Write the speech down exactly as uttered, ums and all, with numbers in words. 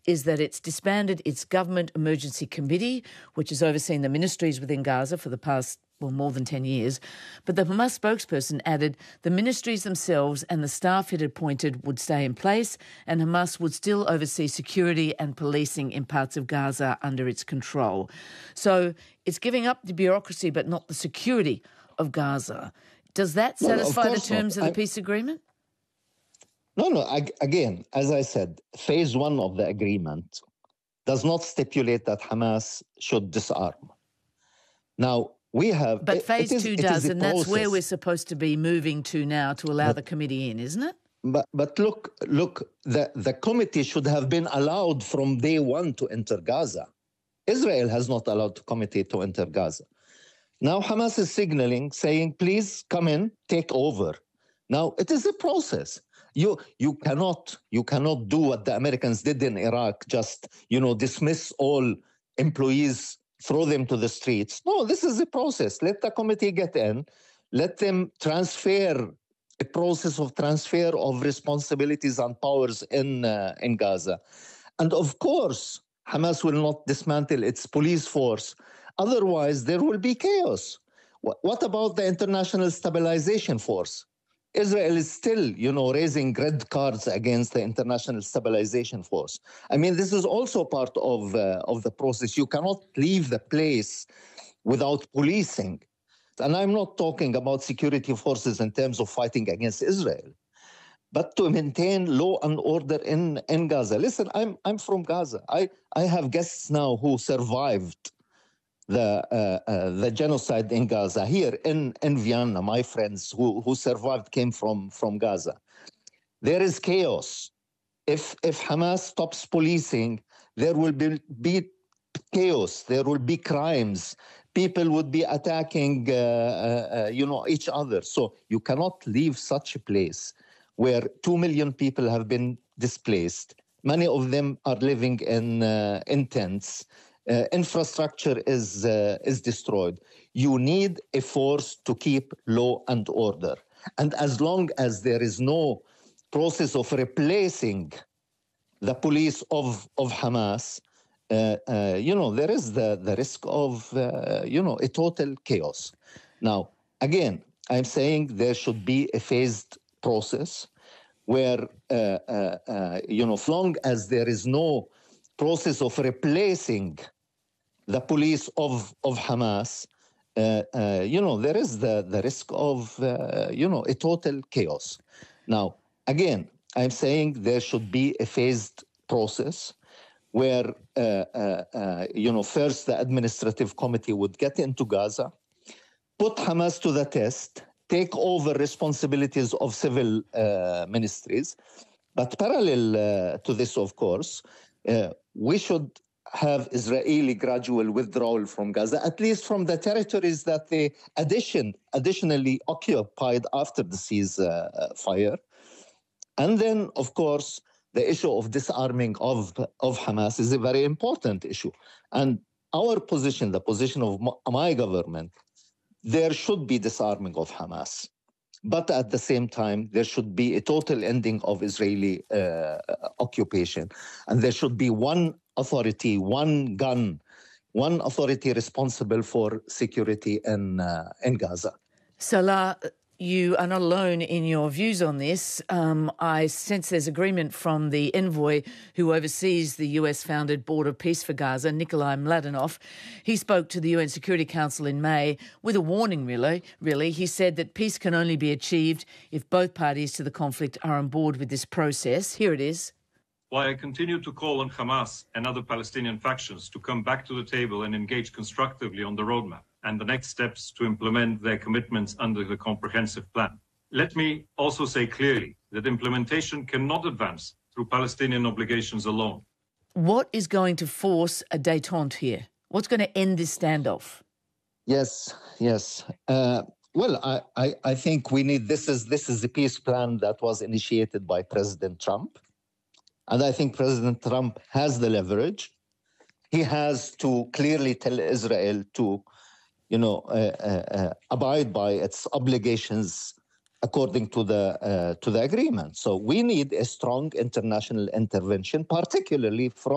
is that it's disbanded its government emergency committee, which has overseen the ministries within Gaza for the past, well, more than ten years. But the Hamas spokesperson added the ministries themselves and the staff it appointed would stay in place, and Hamas would still oversee security and policing in parts of Gaza under its control. So it's giving up the bureaucracy but not the security of Gaza. Does that satisfy no, the terms not. of the I, peace agreement? No, no. I, again, as I said, phase one of the agreement does not stipulate that Hamas should disarm. Now, we have... But it, phase it is, two does, and process. that's where we're supposed to be moving to now to allow but, the committee in, isn't it? But but look, look, the, the committee should have been allowed from day one to enter Gaza. Israel has not allowed the committee to enter Gaza. Now Hamas is signaling, saying, please come in, take over. Now, it is a process. You you cannot you cannot do what the Americans did in Iraq, just, you know, dismiss all employees, throw them to the streets. No, this is a process. Let the committee get in. Let them transfer, a process of transfer of responsibilities and powers in, uh, in Gaza. And of course, Hamas will not dismantle its police force. Otherwise, there will be chaos. What about the International Stabilization Force? Israel is still, you know, raising red cards against the International Stabilization Force. I mean, this is also part of, uh, of the process. You cannot leave the place without policing. And I'm not talking about security forces in terms of fighting against Israel, but to maintain law and order in, in Gaza. Listen, I'm, I'm from Gaza. I, I have guests now who survived the uh, uh, the genocide in Gaza. Here in, in Vienna, my friends who, who survived came from, from Gaza. There is chaos. If if Hamas stops policing, there will be, be chaos. There will be crimes. People would be attacking, uh, uh, you know, each other. So you cannot leave such a place where two million people have been displaced. Many of them are living in uh, in tents. Uh, infrastructure is uh, is destroyed. You need a force to keep law and order. And as long as there is no process of replacing the police of, of Hamas, uh, uh, you know, there is the, the risk of, uh, you know, a total chaos. Now, again, I'm saying there should be a phased process where, uh, uh, uh, you know, as long as there is no process of replacing the police of, of Hamas, uh, uh, you know, there is the, the risk of, uh, you know, a total chaos. Now, again, I'm saying there should be a phased process where, uh, uh, uh, you know, first the administrative committee would get into Gaza, put Hamas to the test, take over responsibilities of civil uh, ministries. But parallel uh, to this, of course, uh, we should have Israeli gradual withdrawal from Gaza, at least from the territories that they addition, additionally occupied after the ceasefire. And then, of course, the issue of disarming of, of Hamas is a very important issue. And our position, the position of my government, there should be disarming of Hamas. But at the same time, there should be a total ending of Israeli uh, occupation. And there should be one authority, one gun, one authority responsible for security in, uh, in Gaza. Salah, you are not alone in your views on this. Um, I sense there's agreement from the envoy who oversees the U S-founded Board of Peace for Gaza, Nikolai Mladenov. He spoke to the U N Security Council in May with a warning, really. Really, he said that peace can only be achieved if both parties to the conflict are on board with this process. Here it is. While I continue to call on Hamas and other Palestinian factions to come back to the table and engage constructively on the roadmap and the next steps to implement their commitments under the comprehensive plan, let me also say clearly that implementation cannot advance through Palestinian obligations alone. What is going to force a détente here? What's going to end this standoff? Yes, yes. Uh, well, I, I, I think we need, this is, this is a peace plan that was initiated by President Trump. And I think President Trump has the leverage. He has to clearly tell Israel to, you know, uh, uh, uh, abide by its obligations according to the uh, to the agreement. So we need a strong international intervention, particularly from